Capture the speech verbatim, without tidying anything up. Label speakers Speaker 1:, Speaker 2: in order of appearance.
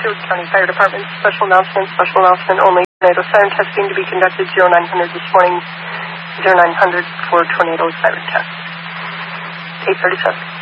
Speaker 1: Stewart County Fire Department. Special announcement, special announcement only. Tornado siren testing to be conducted zero nine hundred this morning, zero nine hundred for tornado siren test. eight thirty-seven.